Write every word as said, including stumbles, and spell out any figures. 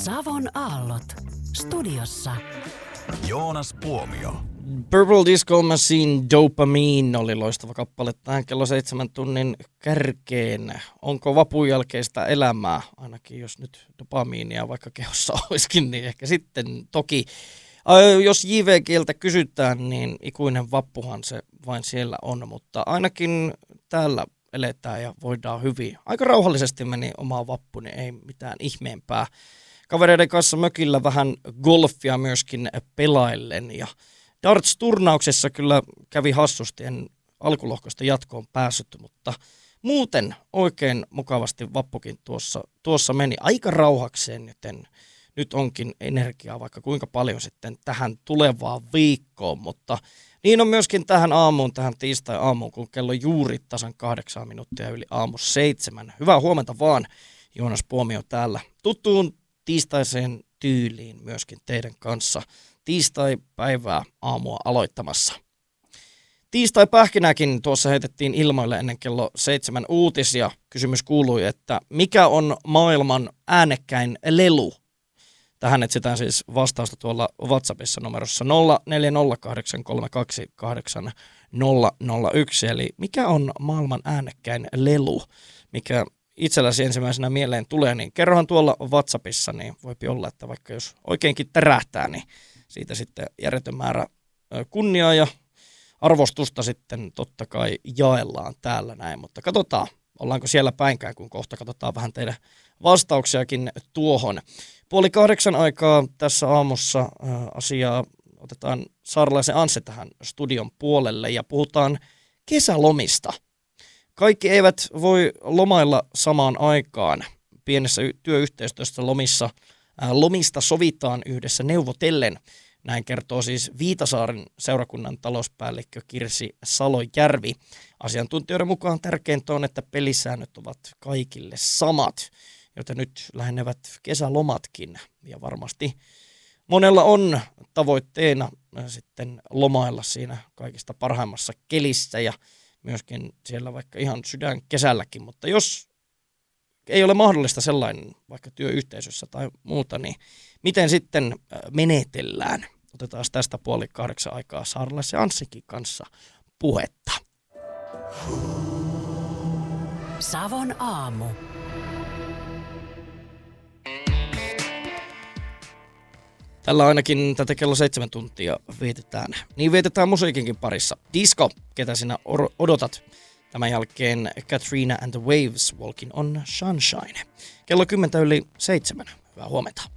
Savon aallot. Studiossa Joonas Puomio. Purple Disco Machine Dopamine oli loistava kappale tähän kello seitsemän tunnin kärkeen. Onko vapun jälkeistä elämää? Ainakin jos nyt dopamiinia vaikka kehossa olisikin, niin ehkä sitten toki. Jos J V-kieltä kysytään, niin ikuinen vappuhan se vain siellä on, mutta ainakin täällä eletään ja voidaan hyvin. Aika rauhallisesti meni oma vappu, niin ei mitään ihmeempää. Kavereiden kanssa mökillä vähän golfia myöskin pelaillen ja darts-turnauksessa kyllä kävi hassusti, en alkulohkosta jatkoon päässyt, mutta muuten oikein mukavasti vappukin tuossa, tuossa meni aika rauhakseen, joten nyt onkin energiaa vaikka kuinka paljon sitten tähän tulevaan viikkoon, mutta niin on myöskin tähän aamuun, tähän tiistai-aamuun, kun kello juuri tasan kahdeksan minuuttia yli aamu seitsemän. Hyvää huomenta vaan, Joonas Puomio täällä. Tuttuun tiistaiseen tyyliin myöskin teidän kanssa. Tiistai-päivää aamua aloittamassa. Tiistai-pähkinäkin tuossa heitettiin ilmoille ennen kello seitsemän uutisia. Kysymys kuului, että mikä on maailman äänekkäin lelu? Tähän etsitään siis vastausta tuolla WhatsAppissa numerossa nolla neljä nolla kahdeksan kolme kaksi kahdeksan nolla nolla yksi. Eli mikä on maailman äänekkäin lelu? Mikä itselläsi ensimmäisenä mieleen tulee, niin kerrohan tuolla WhatsAppissa, niin voipi olla, että vaikka jos oikeinkin tärähtää, niin siitä sitten järjetön määrä kunniaa ja arvostusta sitten totta kai jaellaan täällä näin, mutta katsotaan, ollaanko siellä päinkään, kun kohta katsotaan vähän teidän vastauksiakin tuohon. Puoli kahdeksan aikaa tässä aamussa äh, asiaa otetaan Saarelaisen Anssi tähän studion puolelle ja puhutaan kesälomista. Kaikki eivät voi lomailla samaan aikaan. Pienessä y- työyhteistyössä lomissa, äh, lomista sovitaan yhdessä neuvotellen. Näin kertoo siis Viitasaaren seurakunnan talouspäällikkö Kirsi Salojärvi. Asiantuntijoiden mukaan tärkeintä on, että pelisäännöt ovat kaikille samat, joten nyt lähenevät kesälomatkin. Ja varmasti monella on tavoitteena sitten lomailla siinä kaikista parhaimmassa kelissä ja myöskin siellä vaikka ihan sydän kesälläkin. Mutta jos ei ole mahdollista sellainen vaikka työyhteisössä tai muuta, niin miten sitten menetellään? Otetaan tästä puoli kahdeksan aikaa Saarelaisen Anssikin kanssa puhetta. Savon aamu. Tällä ainakin tätä kello seitsemän tuntia vietetään. Niin vietetään musiikinkin parissa. Disco, ketä sinä odotat. Tämän jälkeen Katrina and the Waves, Walking on Sunshine. Kello kymmentä yli seitsemän. Hyvää huomenta.